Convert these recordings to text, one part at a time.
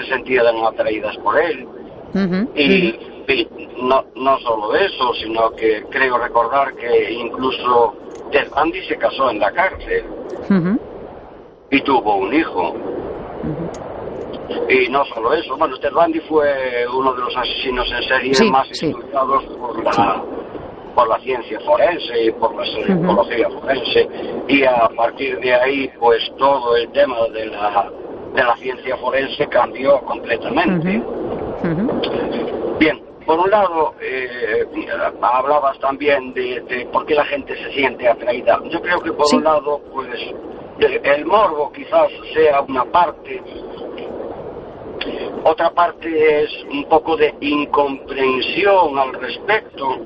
sentían atraídas por él. Y no solo eso, sino que creo recordar que incluso Ted Bundy se casó en la cárcel y tuvo un hijo. Y no solo eso, bueno, Ted Bundy fue uno de los asesinos en serie más estudiados por la ciencia forense y por la psicología forense, y a partir de ahí pues todo el tema de la ciencia forense cambió completamente. Bien, por un lado hablabas también de por qué la gente se siente atraída. Yo creo que por un lado pues el morbo quizás sea una parte. Otra parte es un poco de incomprensión al respecto.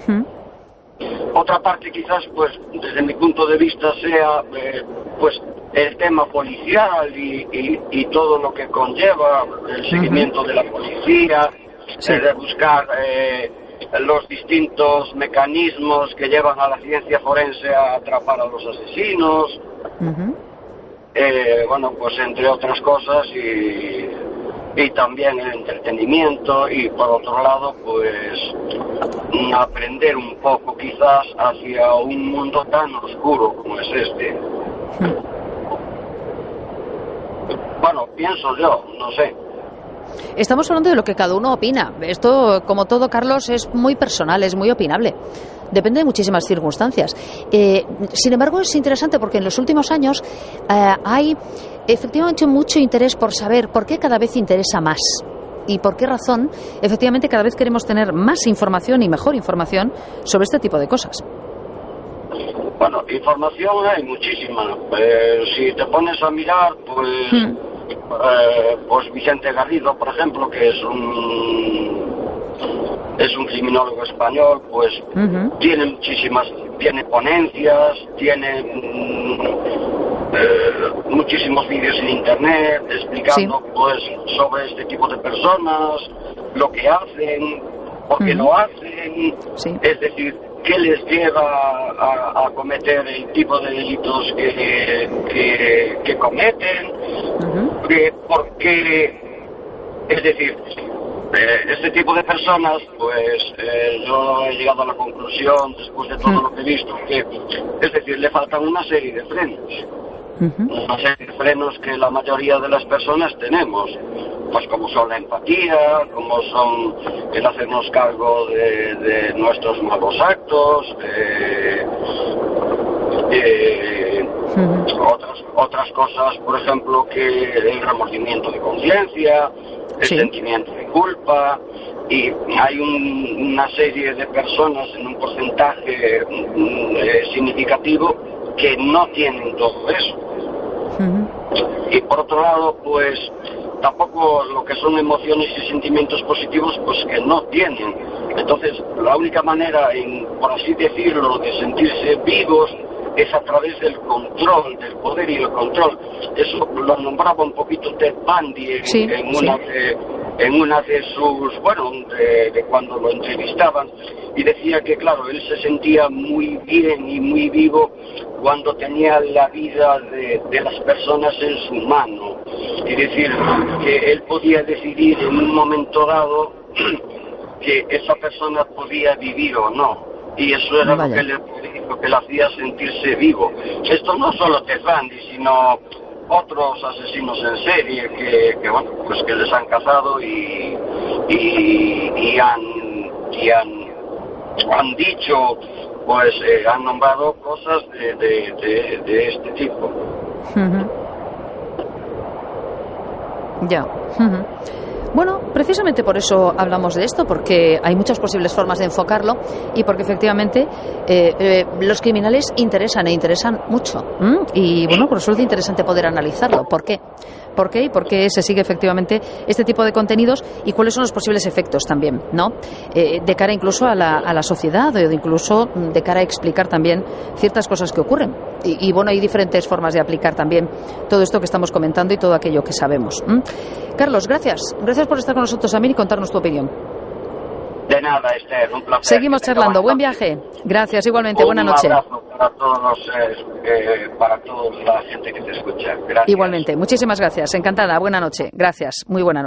Otra parte quizás, pues, desde mi punto de vista sea, pues, el tema policial y todo lo que conlleva el seguimiento de la policía, de buscar los distintos mecanismos que llevan a la ciencia forense a atrapar a los asesinos. Bueno, pues entre otras cosas y también el entretenimiento, y por otro lado pues aprender un poco quizás hacia un mundo tan oscuro como es este. Bueno, pienso yo, no sé. Estamos hablando de lo que cada uno opina. Esto, como todo, Carlos, es muy personal, es muy opinable. Depende de muchísimas circunstancias. Sin embargo, es interesante porque en los últimos años hay efectivamente mucho interés por saber por qué cada vez interesa más y por qué razón efectivamente cada vez queremos tener más información y mejor información sobre este tipo de cosas. Bueno, información hay muchísima. Si te pones a mirar, pues Vicente Garrido, por ejemplo, que es un criminólogo español, pues tiene ponencias, tiene muchísimos vídeos en internet explicando pues sobre este tipo de personas, lo que hacen, por qué lo hacen, es decir, qué les lleva a cometer el tipo de delitos que cometen, por qué, es decir, este tipo de personas, pues yo he llegado a la conclusión, después de todo lo que he visto, que, es decir, le faltan una serie de frenos. Una serie de frenos que la mayoría de las personas tenemos, pues como son la empatía, como son el hacernos cargo de nuestros malos actos, otras cosas, por ejemplo, que el remordimiento de conciencia, el sentimiento de culpa, y hay una serie de personas en un porcentaje significativo que no tienen todo eso. Y por otro lado, pues tampoco lo que son emociones y sentimientos positivos, pues que no tienen. Entonces, la única manera, por así decirlo, de sentirse vivos es a través del control, del poder y el control. Eso lo nombraba un poquito Ted Bundy en una de sus, bueno, de cuando lo entrevistaban, y decía que, claro, él se sentía muy bien y muy vivo cuando tenía la vida de las personas en su mano. Es decir, que él podía decidir en un momento dado que esa persona podía vivir o no. Y eso era lo que le hacía sentirse vivo. Esto no solo Ted Bundy, sino otros asesinos en serie que bueno, pues que les han cazado y han dicho, pues han nombrado cosas de este tipo. Ya. Bueno, precisamente por eso hablamos de esto, porque hay muchas posibles formas de enfocarlo y porque efectivamente los criminales interesan mucho. Y bueno, por eso es interesante poder analizarlo. ¿Por qué? ¿Por qué? Y por qué se sigue efectivamente este tipo de contenidos y cuáles son los posibles efectos también, ¿no? De cara incluso a la sociedad, o incluso de cara a explicar también ciertas cosas que ocurren. Y bueno, hay diferentes formas de aplicar también todo esto que estamos comentando y todo aquello que sabemos. Carlos, gracias. Gracias por estar con nosotros también y contarnos tu opinión. De nada, Esther, un placer. Seguimos charlando. Buen viaje. Gracias, igualmente. Buena noche. Un abrazo para toda la gente que te escucha. Gracias. Igualmente. Muchísimas gracias. Encantada. Buena noche. Gracias. Muy buena noche.